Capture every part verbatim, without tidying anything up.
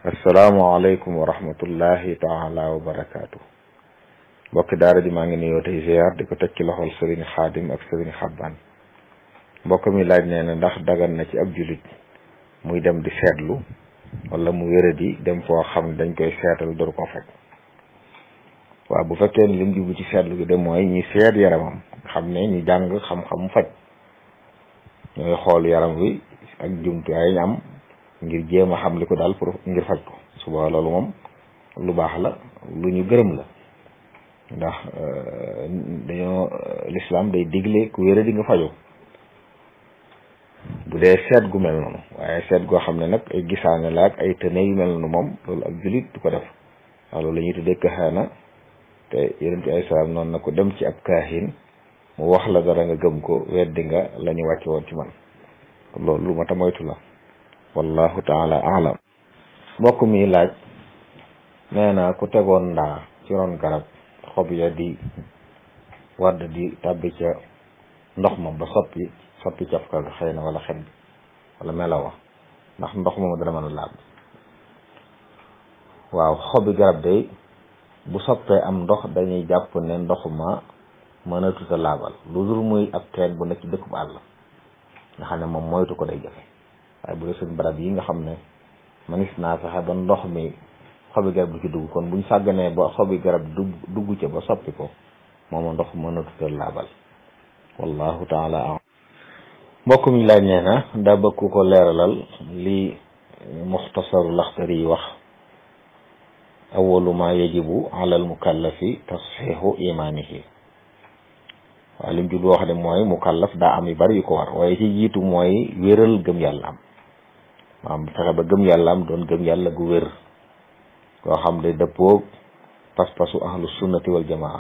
asalaamaaleykum wa rahmatullahi taala wa barakaatu. mbokki daara ji maa ngi nuyoo tey ziar di ko teg ci loxol sëriñ xaadim ak sëriñ xabbaan. mbokk mi laaj nee na ndax dagan na ci ab julit muy dem di seetlu wala mu wéradi dem foo xam ne dañ koy seetal door ko faj. waaw bu fekkee ni lim jublu ci seetlu gi de mooy ñi seet yaramam xam ne ñi jàng xam-xam faj ñooy xool yaram wi ak jumtuwaay ñu am ngir jéem a xam li ko daal pour ngir faj ko suba loolu moom lu baax la lu ñu gërëm la ndax dañoo lislaam day digle ku wéra di nga faju bu dee seet gu mel noonu waaye seet goo xam ne nag ay gisaane la ak ay tëne yu mel noonu moom loolu ak julit du ko def waaw loolu la ñuy tuddee kaxaana te yonent ay salaam noonu na ko dem ci ab kaahin mu wax la dara nga gëm ko weddi nga la ñu wàcce woon ci man loolu lu ma ta moytu la wallahu taala alam. mbokk mi laaj nee na ku tegoon ndaa ci ron garab xob ya di wadd di tàbbi ca ndox ma ba soppi soppi cafka ga xëy na wala xet bi wala melawa ndax ndox moom dana mën a laab. waaw xobi garab day bu soppee am ndox dañuy jàpp ne ndox ma mën a tuta laabal lu dul muy ab teen bu nekk ci dëkk bu àll nga xam ne moom moytu ko day jafe. waaye bu dee suñ barab yi nga xam ne manis naa fexe ba ndox mi xobi garab du ci dugg kon buñ sàgganee ba xobi garab dugg dugg ca ba soppi ko mooma ndox mën a tutal laabal wallahu taala am. mbokk mi laaj nee na daa bëgg ku ko leeralal li muxtasaru laxtari yi wax awalu ma yajibu ala al mukallafi tasxiixu imaanihi. waaw lim jul wax de mooy mukallaf daa am yu bari yu ko war waaye ci jiitu mooy wéral gëm yàlla am maanaam fexe ba gëm yàlla am doon gëm yàlla gu wér koo xam ne dëppoo pas-pasu ahlu sunnati wal jamaa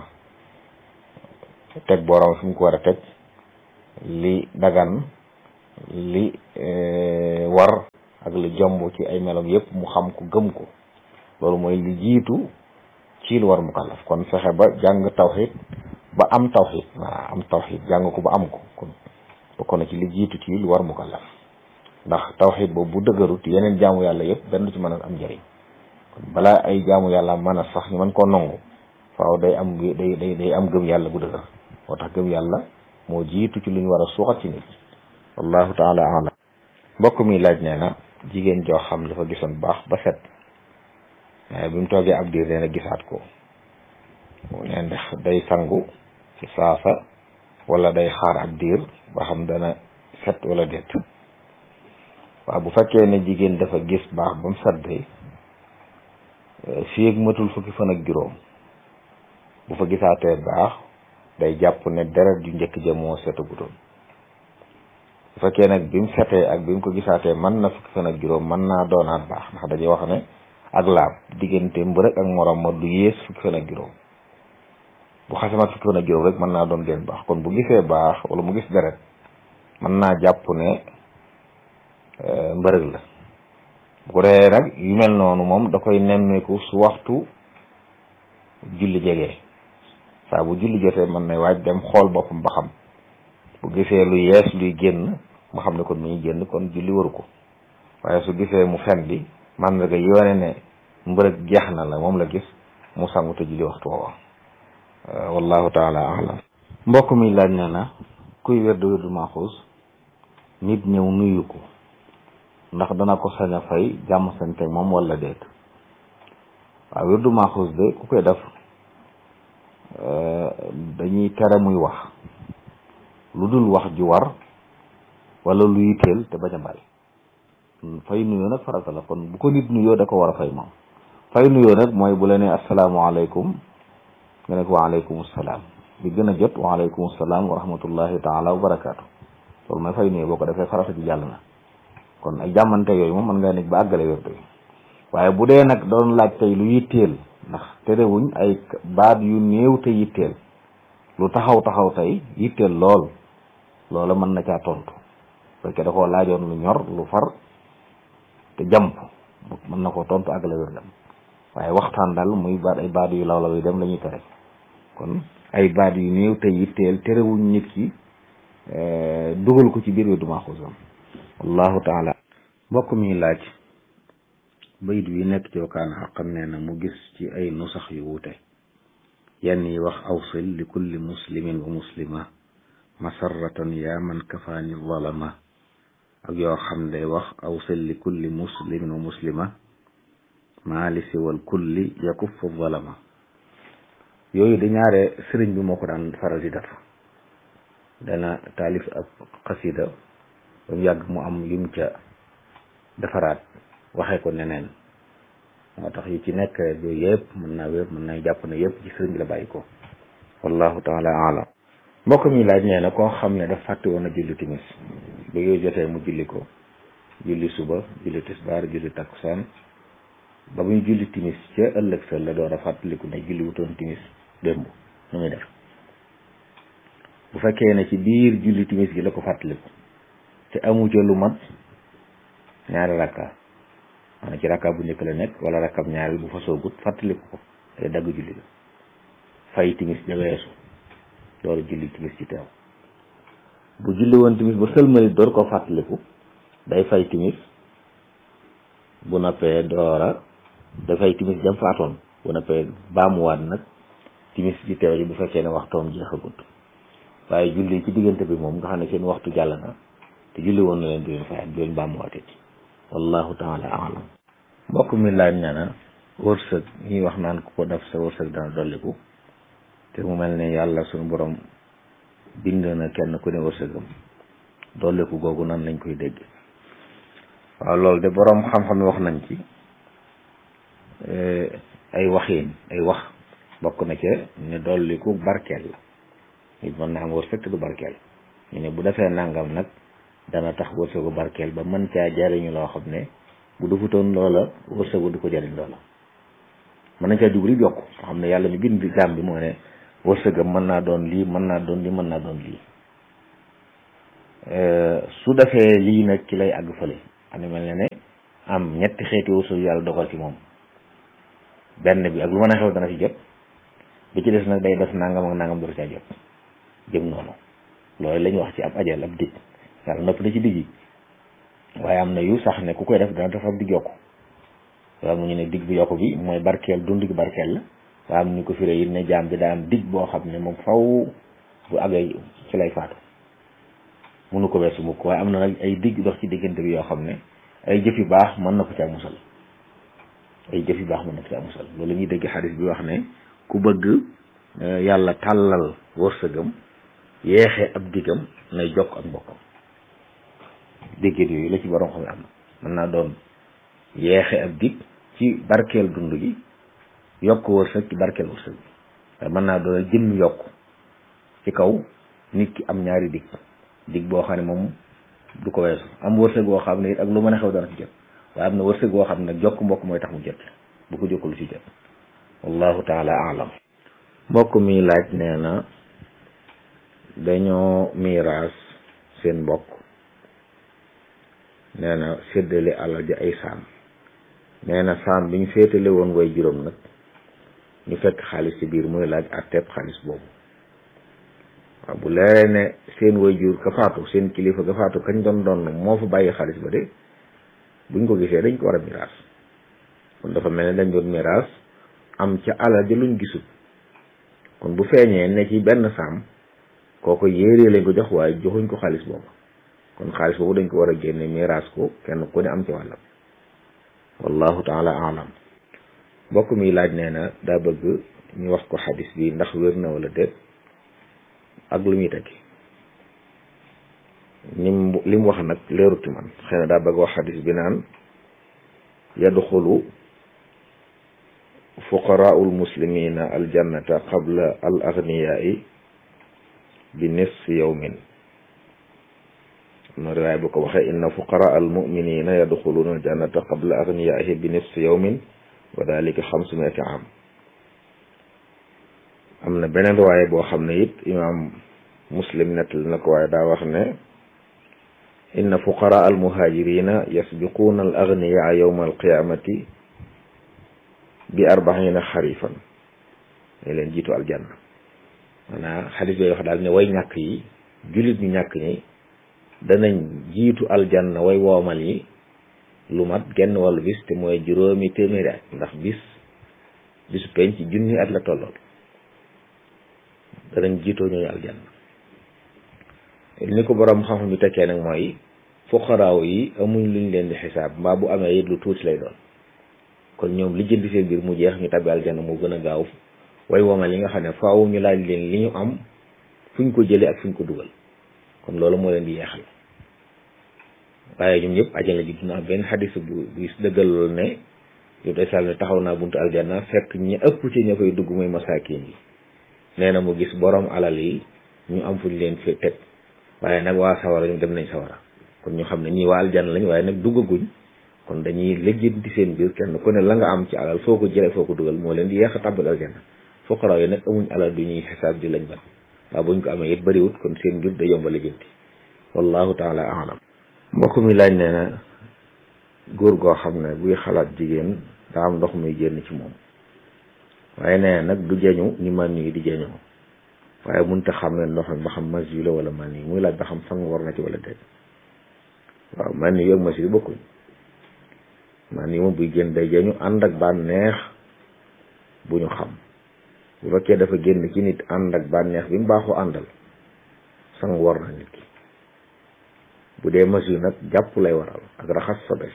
teg borom fi mu ko war a teg li dagan li war ak li jomb ci ay melam yépp mu xam ko gëm ko loolu mooy li jiitu ci lu war mukallaf kon fexe ba jàng tawhid ba am tawhid waaw am tawhid jàng ko ba am ko kon bokk na ci li jiitu ci lu war mukallaf ndax tawhid boobu bu dëgërut yeneen jaamu yàlla yëpp benn du ci mën a am njëriñ kon balaa ay jaamu yàlla mën a sax ñu mën koo nangu faaw day am day day day am gëm yàlla bu dëgër moo tax gëm yàlla moo jiitu ci lu ñu war a suuxat ci nit wallahu taala alam. mbokk mi laaj nee na jigéen joo xam dafa gisoon baax ba set waaye bi mu toogee ab diir nee na gisaat ko nee ndax day sangu ci saasa wala day xaar ab diir ba xam dana set wala déet. waaw bu fekkee ne jigéen dafa gis baax ba mu set day fii ak matul fukki fan ak juróom bu fa gisaatee baax day jàpp ne deret ju njëkk ja moo setagutoon. bu fekkee nag bi mu setee ak bi mu ko gisaatee mën na fukki fan ak juróom mën naa doonaat baax ndax dañuy wax ne ak laab diggante mbërëg ak morom ma du yées fukki fan ak juróom bu xasamat fukki fan ak juróom rek mën naa doon geen baax kon bu gisee baax wala mu gis deret mën naa jàpp ne mbërëg la. bu ko defee nag yu mel noonu moom da koy nemmeeku su waxtu julli jegee saa bu julli jotee mën na waaj dem xool boppam ba xam bu gisee lu yees luy génn mu xam ne kon mu ngi génn kon julli waru ko waaye su gisee mu fen bi man nga yoone ne mbërëg jeex na la moom la gis mu sangu te julli waxtu woowa wallahu taala alam. mbokk mi laaj na na kuy wérdu wérdu maaxuus nit ñëw nuyu ko ndax dana ko sañ a fay jàmm sante moom wala déet. waaw wérdu maaxuus de ku koy def dañuy tere muy wax lu dul wax ju war wala lu yitteel te bañ a bari fay nuyoo nag farata la kon bu ko nit nuyoo da ko war a fay moom fay nuyoo nag mooy bu la nee asalaamaaleykum nga ne ko waaleykum salaam bi gën a jot waaleykum salaam wa rahmatullahi taala wa barakaatu loolu mooy fay nuyoo boo ko defee farata ji jàll na kon ay jàmmante yooyu moom mën ngaa nekk ba àggale wérdu yi waaye bu dee nag doon laaj tey lu yitteel ndax terewuñ ay baat yu néew te yitteel lu taxaw taxaw tey yitteel lool loola mën na caa tontu fekkee da koo laajoon lu ñor lu far te jàmp mën na koo tontu àggale wérdam waaye waxtaan daal muy baat ay baat yu law law yu dem la ñuy tere kon ay baat yu néew te yitteel terewuñ nit ki dugal ko ci biir wérdu maaxuusam wallahu taala. mbokk mi laaj bayit wi nekk ci wakaana xaqan nee na mu gis ci ay nusax yu wuute yenn yi wax awsil li kulli muslimin wa muslima masarratan yaa man kafaani zalama ak yoo xam day wax awsil li kulli muslimin wa muslima maali siwal kulli yakuffu zalama yooyu di ñaare sëriñ bi moo ko daan faral di def dana taalif ab xasida ba mu yàgg mu am yum ca defaraat waxee ko neneen moo tax yi ci nekk yooyu yëpp mën naa wér mën naa jàpp ne yëpp ci sëriñ bi la bàyyi ko wallahu taala alam mbokk mi laaj nee na koo xam ne daf fàtte woon a julli timis ba yooyu jotee mu julli ko julli suba julli tisbaar julli takkusaan ba muy julli timis ca ëllëg sa la door a fàttaliku ne julli wutoon timis démb nu muy def bu fekkee ne ci biir julli timis gi la ko fàttaliku te amu ca lu mat ñaari rakka maanaam ci rakka bu njëkk la nekk wala rakkab ñaareel bu fa soogut fàttaliku ko day dagg julli la fay timis ja weesu door julli timis ci teew bu julli woon timis ba sëlmali door ko fàttaliku day fay timis bu noppee doora day fay timis jam faatoon bu noppee baamuwaat nag timis ci teew ji bu fekkee ne waxtoom jeexagut waaye julli ci diggante bi moom nga xam ne seen waxtu jàll na te julli woon na leen di leen fayat di leen baamuwaatee ci wallahu taala alam mbokk mi laaj na na wërsëg ñuy wax naan ku ko def sa wërsëg dana dolliku te mu mel ne yàlla suñu borom bind na kenn ku ne wërsëgam dolliku googu nan lañ koy dégg waaw loolu de borom xam-xam wax nañ ci ay waxiin ay wax bokk na ca ne dolliku barkeel la nit mën na am wërsëg te du barkeel ñu ne bu defee nangam nag dana tax wërsëgu barkeel ba mën caa jariñu loo xam ne bu defutoon loola wërsëgu du ko jariñ loola mën nañ caa jubli yokk nga xam ne yàlla mi bind jaam bi moo ne wërsëgam mën naa doon lii mën naa doon lii mën naa doon lii su defee lii nag ci lay àgg fële xam ne mel ne ne am ñetti xeeti wërsëg yàlla dogal ci moom benn bi ak lu mën a xew dana ci jot bi ci des nag day def nangam ak nangam dootu caa jot jëm noonu loolu la ñu wax ci ab ajal ab dig yàlla nopp na ci digg yi waaye am na yu sax ne ku koy def dana def ab dig yokku waaye mu ñu ne dig bi yokku bi mooy barkeel dund gi barkeel la waaye am ñu ko firee yi ne jaam bi daa am dig boo xam ne moom faw bu àggee ci lay faatu mënu ko weesu mukk waaye am na nag ay dig dox ci diggante bi yoo xam ne ay jëf yu baax mën na ko caa musal ay jëf yu baax mën na ko caa musal loolu la ñuy dégg xadis bi wax ne ku bëgg yàlla tàllal wërsëgam yeexe ab digam nay jokk ak mbokkam déggéet yooyu la ci borom xam ne am na mën naa doon yeexe ab dig ci barkeel dund gi yokk wërsëg ci barkeel wërsëg bi waaye mën naa doon jëmm yokk ci kaw nit ki am ñaari dig dig boo xam ne moom du ko weesu am wërsëg boo xam ne it ak lu mën a xew dana ci jot waaye am na wërsëg boo xam ne nag jokk mbokk mooy tax mu jot bu ko jokkul ci jot wallahu taala alam mbokk mi laaj nee na dañoo miiraas seen mbokk nee na séddale alal ji ay saam nee na saam bi ñu féetale woon way juróom nag ñu fekk xaalis ci biir muy laaj àtteeb xaalis boobu waaw bu leeree ne seen way jur ka faatu seen kilifa ka faatu kañ doon doon moo fa bàyyi xaalis ba de buñ ko gisee dañ ko war a miraas kon dafa mel ne dañ doon miraas am ca alal ji luñ gisul kon bu feeñee ne ci benn saam kooko yéeree lañ ko jox waaye joxuñ ko xaalis boobu kon xaalis boobu dañ ko war a génne miraas ko kenn ku ne am ci wàllam wallahu taala alam mbokk mi laaj nee na daa bëgg ñu wax ko xadis bi ndax wér na wala déet ak lu muy tekki nim li mu wax nag leerut ci man xëy na daa bëgg wax xadis bi naan yadxulu fuqaraul muslimina aljannata qabla al aghniyai bi nisfi yawmin no riwaay bu ko waxee inna fuqara al muminina yadxuluna aljannata qabla aghniyaihi bi nisfi yawmin wa dalika xamsumiati am am na beneen riwaay boo xam ne it imam muslim nettali na ko waaye daa wax ne inna fuqara al muhajirina yasbiquuna al aghniyaa yawma al qiyamati bi arbaina xarifan ne leen jiitu aljanna maanaam xadis yooyu wax daal ne way ñàkk yi jullit ñu ñàkk ñi danañ jiitu aljanna way woomal yi lu mat genn wàllu bis te mooy juróomi téeméeri at ndax bis bisu penc ci junni at la tollool danañ jiitoo ñooñu aljanna ni ko borom xam-xam bi tekkee nag mooy fuqaraaw yi amuñ luñ leen di xisaab mbaa bu amee it lu tuuti lay doon kon ñoom li jënd seen biir mu jeex ñu tabbi aljanna moo gën a gaaw way womal li nga xam ne faaw ñu laaj leen li ñu am fuñ ko jëlee ak fuñ ko dugal kon loolu moo leen di yeexal waaye ñoom ñëpp ajana ji dina am benn xadis bu bu dëggal loolu ne yow day sal ne taxaw naa buntu aljanna fekk ñi ëpp ci ña koy dugg mooy masaakin yi nee na mu gis borom alal yi ñu am fuñ leen fi teg waaye nag waa sawara ñu dem nañ sawara kon ñu xam ne ñii waa aljanna lañ waaye nag duggaguñ kon dañuy lëjjanti seen biir kenn ku ne la nga am ci alal foo ko jëlee foo ko dugal moo leen di yeex a tàbbal aljanna fuqaraaw yi nag amuñ alal du ñuy xisaab di lañ ban waaw buñ ko amee it bëriwut kon seen biir da yomba lëjjanti wallahu taala alam mbokk mi laaj nee na góor goo xam ne buy xalaat jigéen daa am ndox muy génn ci moom waaye nee nag du jeñu ni man yi di jeñoo waaye mënut a xam ne ndox mi ba xam mas yu la wala man yi muy laaj ba xam sang war na ci wala déet waaw man yi ak mas yi bokkuñ man yi moom buy génn day jeñu ànd ak bànneex bu ñu xam bu fekkee dafa génn ci nit ànd ak bànneex bi mu baaxoo àndal sang war na nit ki bu dee mas yu nag jàpp lay waral ak raxas sobe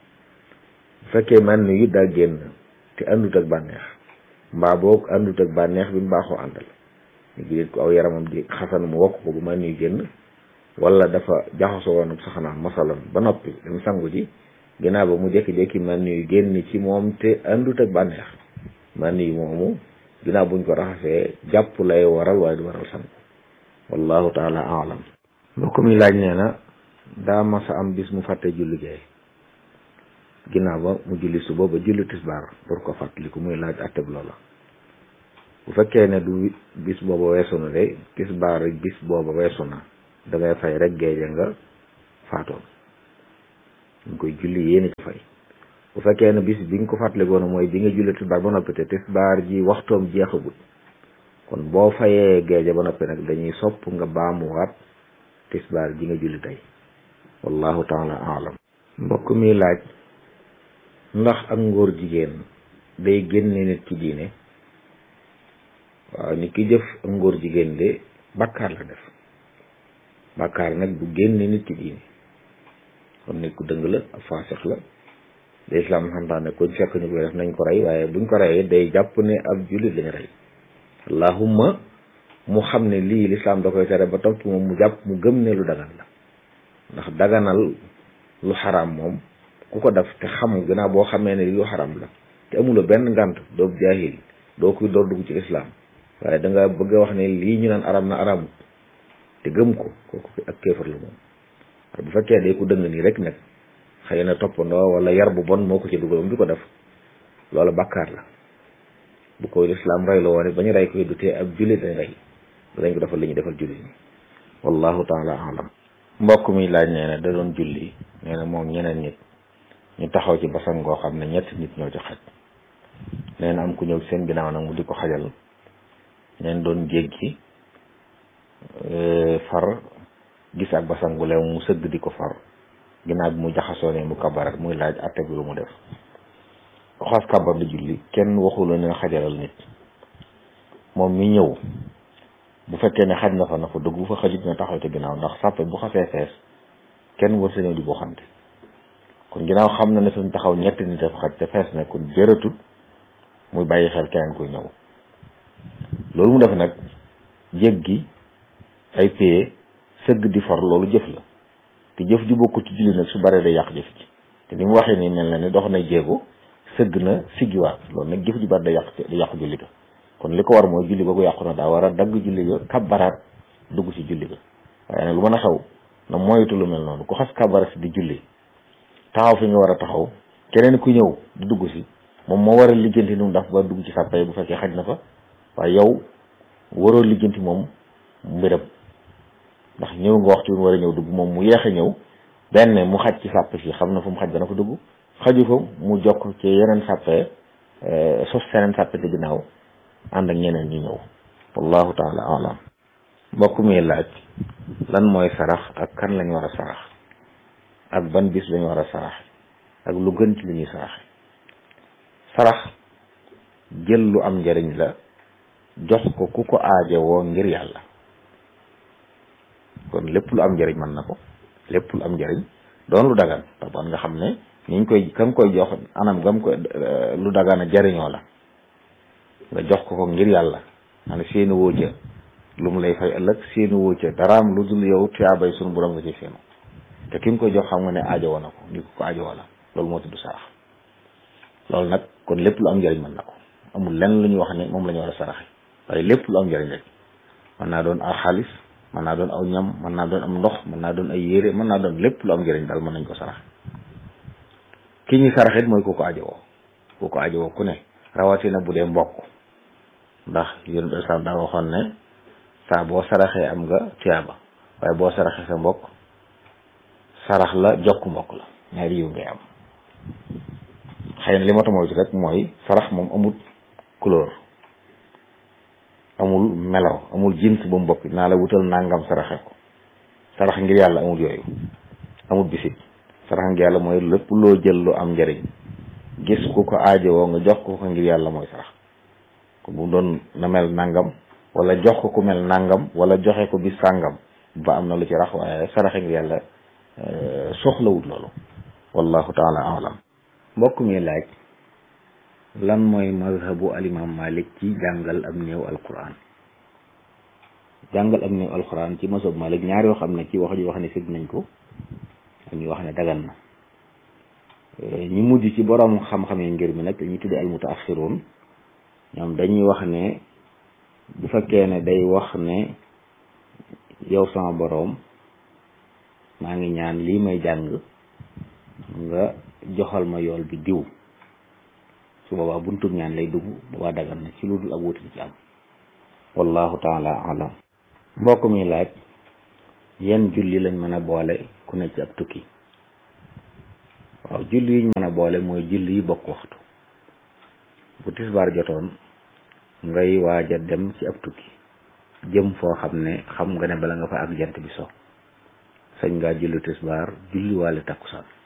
bu fekkee man yu daa génn te àndut ak bànneex mbaa boog àndut ak bànneex bi mu baaxoo àndal ñu ngi ko aw yaramam di xasan mu wokk ko bu man yu génn wala dafa jaxasoo woon saxanaam masalan ba noppi dem sangu ji ginnaaw ba mu jékki-jékki man yu génn ci moom te àndut ak bànneex man yu moomu ginnaaw buñ ko raxasee jàpp lay waral waaye du waral sangu wallahu taala alam mbokk mi laaj nee na daa masa am bis mu fàtte julli gee ginnaaw ba mu julli suba ba julli tisbaar pour ko fàttaliku muy laaj atteb loola bu fekkee ne du bis booba weesu na de tisbaar rek bis booba weesu na dangay fay rek géeje nga faatoon ñu koy julli yéeni ci fay bu fekkee ne bis bi nga ko fàttalikoon mooy bi nga julli tisbaar ba noppi te tisbaar ji waxtoom jeexagut kon boo fayee géeje ba noppi nag dañuy sopp nga baamuwaat tisbaar ji nga julli tey wallahu taala alam mbokk mi laaj ndax ak ngóor jigéen day génne nit ci diine waaw nit ki jëf ak ngóor jigéen de bàkkaar la def bàkkaar nag du génne nit ci diine kon nit ku dëng la ak faasiq la de islam xamtaane kuñ fekk ñu koy def nañ ko rey waaye buñ ko reyee day jàpp ne ab jullit lañu rey allahumma mu xam ne lii lislaam da koy tere ba topp moom mu jàpp mu gëm ne lu dagan la ndax daganal lu xaraam moom ku ko def te xam gannaaw boo xamee ne li lu xaraam la te amuloo benn ngànt doo jaahil doo koy door dugg ci lislaam waaye da nga bëgg a wax ne lii ñu naan araam na araamut te gëm ko kooku ak kéefar la moom waaye bu fekkee day ku dëng nii rek nag xëy na toppandoo wala yar bu bon moo ko ci dugalum di ko def loolu bàkkaar la bu koy lislaam rey la woon ba ñu rey koy du tee ab jullit dañ rey danañ ko defal li ñu defal jullit ñi wallahu taala alam mbokk mi laaj nee na da doon julli nee na moom ñeneen nit ñu taxaw ci basan goo xam ne ñetti nit ñoo ci xaj nee na am ku ñëw seen ginnaaw nag mu di ko xajal neen doon jéggi far gis ak basan gu leew mu sëgg di ko far ginnaaw bi mu jaxasoo ne mu kabarat muy laaj atte bi lu mu def xas kabar di julli kenn waxula ne xajalal nit moom mi ñëw bu fekkee ne xaj na fa na fa dugg bu fa xajut na taxaw ci ginnaaw ndax sàppe bu xasee fees kenn war sa ñëw di boo xamte kon ginnaaw xam na ne suñ taxaw ñetti nit dafa xaj te fees na kon jëratut muy bàyyi xel keneen koy ñëw loolu mu def nag jéggi ay paye sëgg di for loolu jëf la te jëf ji bokkul ci julli nag su baree day yàq jëf ji te ni mu waxee nii mel na ne dox na jéego sëgg na siggiwaat loolu nag jëf ji bari day yàq day yàq julli ga kon li ko war mooy julli ba ko yàqu na daa war a dagg julli ga kabaraat dugg ci julli ga waaye nag lu mën a xew na moytu lu mel noonu ku xas kabara si di julli taxaw fi nga war a taxaw keneen ku ñëw di dugg si moom moo war a lijjanti nu mu daf ba dugg ci sàppe bu fekkee xaj na fa waaye yow waroo lijjanti moom mbiram ndax ñëw nga waxtu bi war a ñëw dugg moom mu yeex a ñëw benn mu xaj ci sàppe si xam na fu mu xaj dana fa dugg xaju fa mu jokk ci yeneen sàppe sos seneen sàppe ci ginnaaw ànd ak ñeneen ñi ñëw wallahu taala alam mbokk mi laaj lan mooy sarax ak kan lañ war a sarax ak ban bis lañ war a sarax ak lu gën ci lu ñuy saraxe. sarax jël lu am njariñ la jox ko ku ko aajowoo ngir yàlla. kon lépp lu am njariñ mën na ko lépp lu am njariñ doon lu dagan taban nga xam ne niñ koy ka nga koy jox anam gam koy lu dagan a jariñoo la nga jox ko ko ngir yàlla maanaam seeni woo ca lu mu lay fay ëllëg seeni woo ca daraam lu dul yow tiyaabay sunu borom nga ci seenu te ki nga koy jox xam nga ne aajowoo na ko ni ko ko aajowoo la loolu moo tudd sarax. loolu nag kon lépp lu am njariñ mën na ko amul lenn lu ñuy wax ne moom la ñu war a saraxe waaye lépp lu am njariñ rek mën naa doon aw xaalis mën naa doon aw ñam mën naa doon am ndox mën naa doon ay yére mën naa doon lépp lu am njëriñ daal mën nañ ko sarax. ki ñuy saraxit mooy ku ko ajowoo ku ko ajowoo ku ne rawatina bu dee mbokk ndax yonent bi sax daa waxoon ne saa boo saraxee am nga tiyaaba waaye boo saraxee sa mbokk sarax la jokk mbokk la ñaari yiw ngay am. xëy na li ma tamoo ci rek mooy sarax moom amul couleur amul melaw amul jins ba mu bokk naa la wutal nangam saraxe ko sarax ngir yàlla amul yooyu amul bisit sarax ngir yàlla mooy lépp loo jël lu am njariñ gis ku ko aajowoo nga jox ko ko ngir yàlla mooy sarax ko bu doon na mel nangam wala jox ko ku mel nangam wala joxe ko bis sàngam ba am na lu ci rax waaye saraxe ngir yàlla soxlawut loolu wallahu taala alam. mbokk mi laaj lan mooy mazhabu alimam Malik ci jàngal am néew alquran. jàngal am néew alquran ci mazhab Malik ñaari yoo xam ne ci wax ji wax ne sib nañ ko ak ñu wax ne dagan na. ñi mujj ci borom xam-xam yi ngir mi nag dañuy tudde al mutaaxiroon ñoom dañuy wax ne bu fekkee ne day wax ne yow sama boroom maa ngi ñaan lii may jàng nga joxal ma yool bi diw su boobaa buntub ñaan lay dugg boobaa dagan na ci lu dul ak wuti ci am wallahu taala alam. mbokk mi laaj yan julli lañ mën a boole ku ne ci ab tukki. waaw julli yi ñu mën a boole mooy julli yi bokk waxtu. bu tisbaar jotoon ngay waaj a dem ci ab tukki jëm foo xam ne xam nga ne bala nga fa ak jant bi so sañ ngaa julli tisbaar julli waale takkusaan